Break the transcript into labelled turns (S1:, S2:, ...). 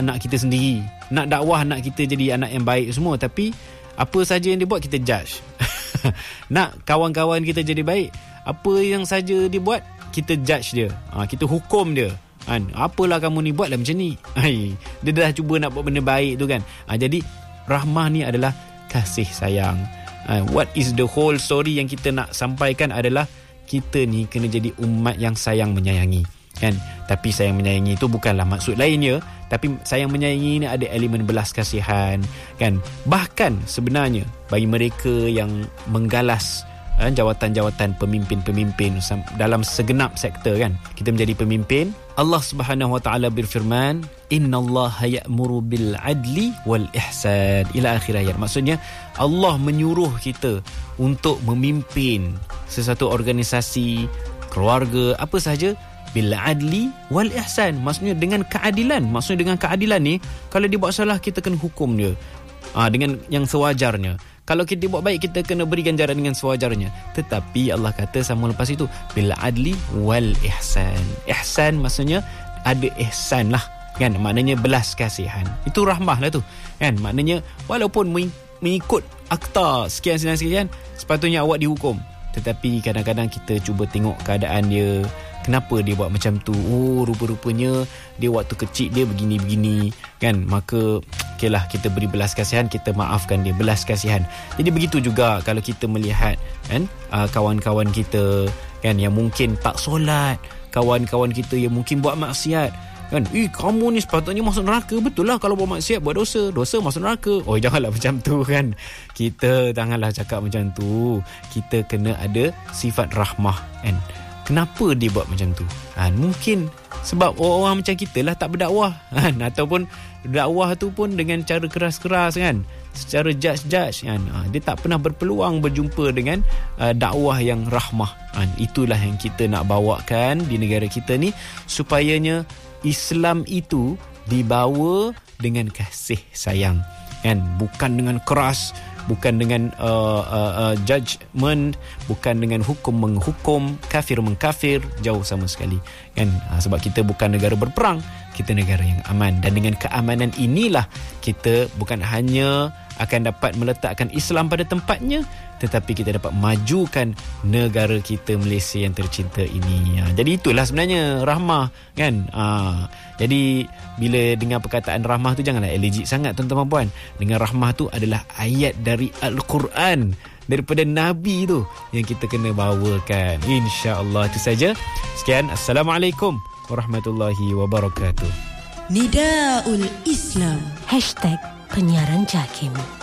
S1: anak kita sendiri, nak dakwah anak kita jadi anak yang baik semua, tapi apa saja yang dia buat kita judge. Nak kawan-kawan kita jadi baik, apa yang saja dia buat kita judge dia, kita hukum dia kan. Apalah kamu ni, buatlah macam ni. Dia dah cuba nak buat benda baik tu kan. Jadi rahmah ni adalah kasih sayang. What is the whole story yang kita nak sampaikan adalah kita ni kena jadi umat yang sayang menyayangi kan. Tapi sayang menyayangi itu bukanlah maksud lainnya, tapi sayang menyayangi ini ada elemen belas kasihan kan. Bahkan sebenarnya bagi mereka yang menggalas jawatan-jawatan pemimpin-pemimpin dalam segenap sektor kan, kita menjadi pemimpin, Allah Subhanahu Wa Taala berfirman, innallaha ya'muru bil adli wal ihsan ila akhir ayat. Maksudnya Allah menyuruh kita untuk memimpin sesuatu organisasi, keluarga, apa sahaja, bil adli wal ihsan. Maksudnya dengan keadilan. Maksudnya dengan keadilan ni, kalau dia buat salah kita kena hukum dia dengan yang sewajarnya. Kalau kita buat baik, kita kena beri ganjaran dengan sewajarnya. Tetapi Allah kata sama lepas itu, bil adli wal ihsan. Ihsan maksudnya ada ihsan lah kan, maknanya belas kasihan. Itu rahmah lah tu kan. Maknanya walaupun mengikut akta sekian, sepatutnya awak dihukum, tetapi kadang-kadang kita cuba tengok keadaan dia, kenapa dia buat macam tu. Rupa-rupanya dia waktu kecil dia begini-begini kan. Maka okeylah, kita beri belas kasihan, kita maafkan dia, belas kasihan. Jadi begitu juga kalau kita melihat kan, kawan-kawan kita kan yang mungkin tak solat, kawan-kawan kita yang mungkin buat maksiat kan. Kamu ni sepatutnya masuk neraka. Betul lah, kalau buat maksiat, buat dosa masuk neraka. Janganlah macam tu kan. Kita janganlah cakap macam tu. Kita kena ada sifat rahmah kan. Kenapa dia buat macam tu? Mungkin sebab orang-orang macam kita lah tak berdakwah kan? Ataupun dakwah tu pun dengan cara keras-keras kan, secara judge kan. Dia tak pernah berpeluang berjumpa dengan dakwah yang rahmah kan. Itulah yang kita nak bawakan di negara kita ni, supayanya Islam itu dibawa dengan kasih sayang kan, bukan dengan keras, bukan dengan judgment, bukan dengan hukum menghukum, kafir mengkafir, jauh sama sekali kan. Sebab kita bukan negara berperang, kita negara yang aman. Dan dengan keamanan inilah kita bukan hanya akan dapat meletakkan Islam pada tempatnya, tetapi kita dapat majukan negara kita Malaysia yang tercinta ini. Jadi itulah sebenarnya rahmah kan. Jadi bila dengar perkataan rahmah tu, janganlah allergic sangat tuan-tuan puan. Dengan rahmah tu adalah ayat dari Al-Quran, daripada Nabi tu yang kita kena bawakan. InsyaAllah itu saja. Sekian, Assalamualaikum warahmatullahi wabarakatuh.
S2: Nidaul Islam #penyiaran JAKIM.